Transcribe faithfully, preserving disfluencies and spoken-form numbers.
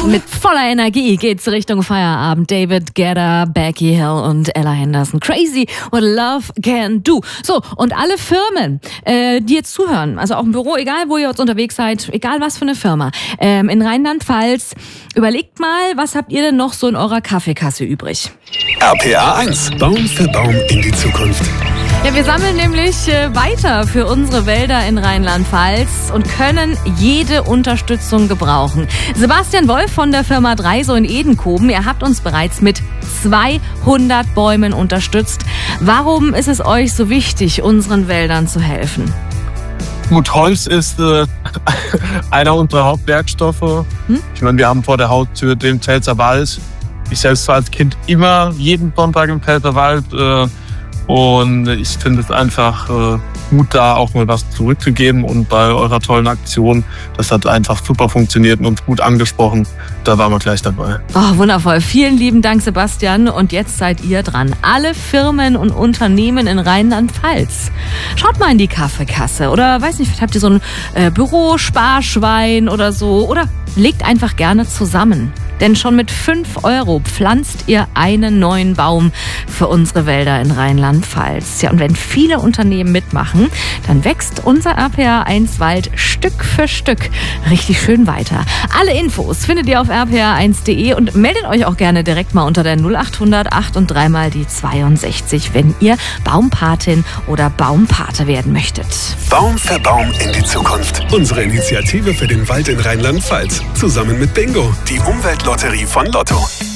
Mit voller Energie geht's Richtung Feierabend. David Guetta, Becky Hill und Ella Henderson. Crazy what love can do. So, und alle Firmen, äh, die jetzt zuhören, also auch im Büro, egal wo ihr jetzt unterwegs seid, egal was für eine Firma, ähm, in Rheinland-Pfalz, überlegt mal, was habt ihr denn noch so in eurer Kaffeekasse übrig? R P R eins. Baum für Baum in die Zukunft. Ja, wir sammeln nämlich äh, weiter für unsere Wälder in Rheinland-Pfalz und können jede Unterstützung gebrauchen. Sebastian Wolf von der Firma Dreiso in Edenkoben, ihr habt uns bereits mit zweihundert Bäumen unterstützt. Warum ist es euch so wichtig, unseren Wäldern zu helfen? Gut, Holz ist äh, einer unserer Hauptwerkstoffe. Hm? Ich meine, wir haben vor der Haustür den Pfälzer Wald. Ich selbst war als Kind immer jeden Sonntag im Pfälzer Wald. Äh, Und ich finde es einfach äh, gut, da auch mal was zurückzugeben. Und bei eurer tollen Aktion, das hat einfach super funktioniert und uns gut angesprochen. Da waren wir gleich dabei. Oh, wundervoll. Vielen lieben Dank, Sebastian. Und jetzt seid ihr dran. Alle Firmen und Unternehmen in Rheinland-Pfalz. Schaut mal in die Kaffeekasse. Oder, weiß nicht, vielleicht habt ihr so ein äh, Bürosparschwein oder so. Oder legt einfach gerne zusammen. Denn schon mit fünf Euro pflanzt ihr einen neuen Baum für unsere Wälder in Rheinland-Pfalz. Ja, und wenn viele Unternehmen mitmachen, dann wächst unser R P R eins Wald Stück für Stück richtig schön weiter. Alle Infos findet ihr auf r p r eins punkt d e und meldet euch auch gerne direkt mal unter der null acht hundert acht und drei mal die zweiundsechzig, wenn ihr Baumpatin oder Baumpate werden möchtet. Baum für Baum in die Zukunft. Unsere Initiative für den Wald in Rheinland-Pfalz. Zusammen mit Bingo, die Umweltlotterie von Lotto.